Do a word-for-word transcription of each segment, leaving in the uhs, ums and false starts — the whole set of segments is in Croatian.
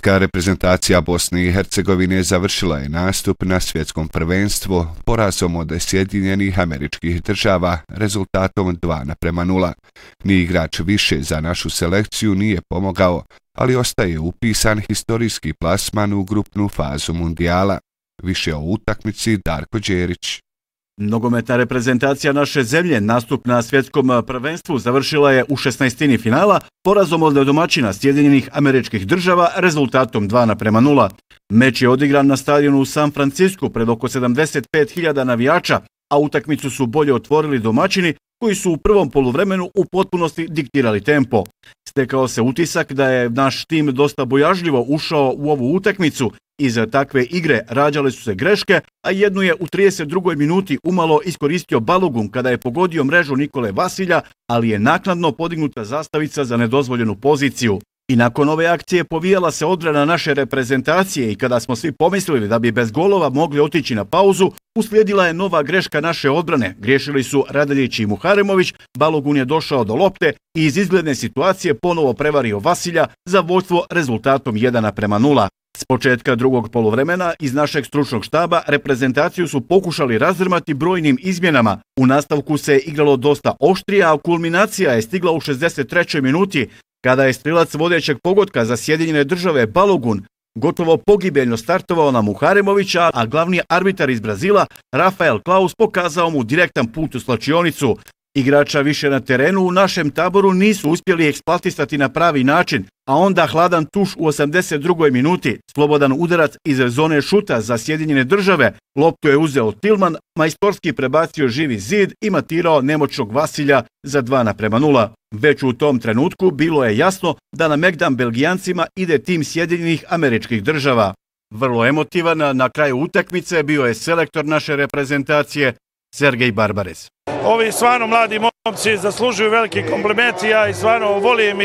Fudbalska reprezentacija Bosne i Hercegovine završila je nastup na svjetskom prvenstvu porazom od Sjedinjenih Američkih Država rezultatom dva naprema nula. Ni igrač više za našu selekciju nije pomogao, ali ostaje upisan historijski plasman u grupnu fazu mundijala. Više o utakmici Darko Đerić. Nogometna reprezentacija naše zemlje nastup na svjetskom prvenstvu završila je u šesnaestini finala porazom od domaćina Sjedinjenih Američkih Država rezultatom dva naprema nula. Meč je odigran na stadionu u San Francisku pred oko sedamdeset pet hiljada navijača, a utakmicu su bolje otvorili domaćini koji su u prvom poluvremenu u potpunosti diktirali tempo. Stekao se utisak da je naš tim dosta bojažljivo ušao u ovu utakmicu. Iz takve igre rađale su se greške, a jednu je u trideset drugoj minuti umalo iskoristio Balogun kada je pogodio mrežu Nikole Vasilja, ali je naknadno podignuta zastavica za nedozvoljenu poziciju. I nakon ove akcije povijala se odbrana naše reprezentacije i kada smo svi pomislili da bi bez golova mogli otići na pauzu, uslijedila je nova greška naše odbrane. Griješili su Radaljić i Muharemović, Balogun je došao do lopte i iz izgledne situacije ponovo prevario Vasilja za vodstvo rezultatom jedan naprema nula. S početka drugog poluvremena iz našeg stručnog štaba reprezentaciju su pokušali razdrmati brojnim izmjenama. U nastavku se igralo dosta oštrije, a kulminacija je stigla u šezdeset trećoj minuti kada je strilac vodećeg pogotka za Sjedinjene Države Balogun gotovo pogibeljno startovao na Muharemovića, a glavni arbitar iz Brazila Rafael Klaus pokazao mu direktan put u slačionicu. Igrača više na terenu u našem taboru nisu uspjeli eksploatisati na pravi način, a onda hladan tuš u osamdeset drugoj minuti, slobodan udarac iz zone šuta za Sjedinjene Države, loptu je uzeo Tilman, majstorski prebacio živi zid i matirao nemoćnog Vasilja za dva naprema nula. Već u tom trenutku bilo je jasno da na Megdan Belgijancima ide tim Sjedinjenih Američkih Država. Vrlo emotivan na kraju utakmice bio je selektor naše reprezentacije Sergej Barbares. Ovi stvarno mladi momci zaslužuju veliki kompliment, ja i stvarno volim i,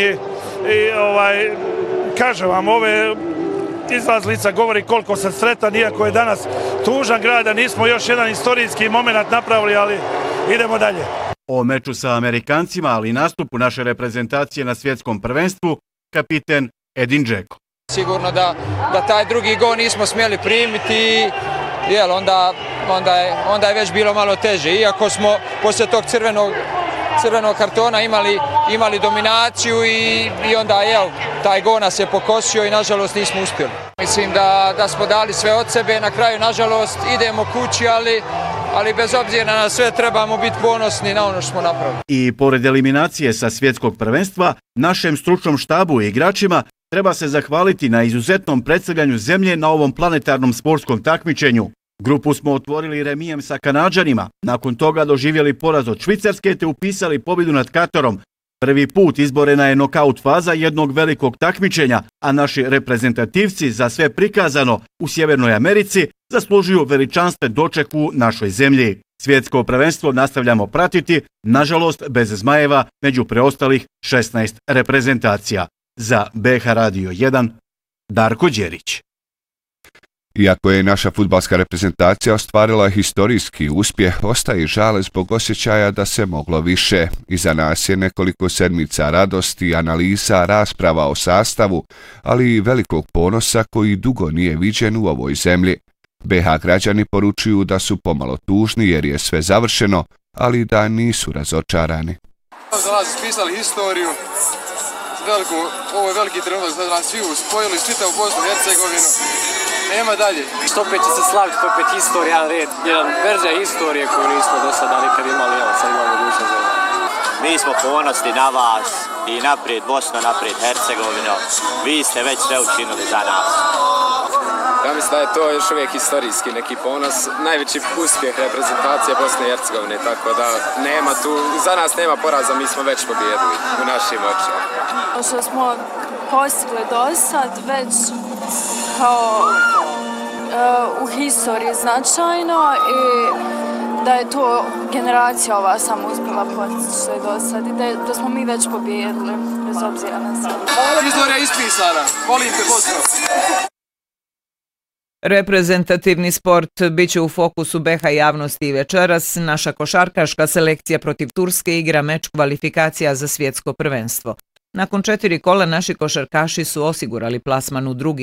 i ovaj, kažem vam, ove izlazlica govori koliko sam sretan, iako je danas tužan grad, da nismo još jedan istorijski moment napravili, ali idemo dalje. O meču sa Amerikancima, ali i nastupu naše reprezentacije na svjetskom prvenstvu, kapiten Edin Džeko. Sigurno da, da taj drugi gol nismo smjeli primiti, jel, onda, onda, je, onda je već bilo malo teže. Iako smo poslije tog crvenog, crvenog kartona imali, imali dominaciju i, i onda jel, taj gol nas je pokosio i nažalost nismo uspjeli. Mislim da, da smo dali sve od sebe, na kraju nažalost idemo kući, ali, ali bez obzira na sve trebamo biti ponosni na ono što smo napravili. I pored eliminacije sa svjetskog prvenstva, našem stručnom štabu i igračima treba se zahvaliti na izuzetnom predstavljanju zemlje na ovom planetarnom sportskom takmičenju. Grupu smo otvorili remijem sa Kanađanima, nakon toga doživjeli poraz od Švicarske te upisali pobjedu nad Katarom. Prvi put izborena je nokaut faza jednog velikog takmičenja, a naši reprezentativci za sve prikazano u Sjevernoj Americi zaslužuju veličanstven doček u našoj zemlji. Svjetsko prvenstvo nastavljamo pratiti, nažalost bez Zmajeva među preostalih šesnaest reprezentacija. Za B H Radio jedan, Darko Đerić. Iako je naša fudbalska reprezentacija ostvarila historijski uspjeh, ostaje žal zbog osjećaja da se moglo više. Iza nas je nekoliko sedmica radosti, analiza, rasprava o sastavu, ali i velikog ponosa koji dugo nije viđen u ovoj zemlji. B H građani poručuju da su pomalo tužni jer je sve završeno, ali da nisu razočarani. Za nas ispisali historiju. Veliko, ovo je veliki trenutak da nas svi uspojili, čitavu Bosnu i Hercegovinu. Nema dalje. Što opet će se slaviti, to opet historija, jedan red, jedan verzija historije koju nismo do sada nikad imali, evo sad imamo mogućnost za ovo. Mi smo ponosni na vas i naprijed Bosno, naprijed Hercegovino. Vi ste već sve učinili za nas. Ja mislim da je to još uvijek historijski neki ponos. Najveći uspjeh reprezentacije Bosne i Hercegovine, tako da nema tu, za nas nema poraza, mi smo već pobijedili u našim očima. Što smo postigli do sad već kao uh, u historiji značajno i da je to generacija ova samo uspjela postići do sad i da, je, da smo mi već pobijedili, bez obzira na sve. Historija je ispisana, volim te Bosno. Reprezentativni sport biće u fokusu B H javnosti i večeras. Naša košarkaška selekcija protiv Turske igra meč kvalifikacija za svjetsko prvenstvo. Nakon četiri kola naši košarkaši su osigurali plasman u drugi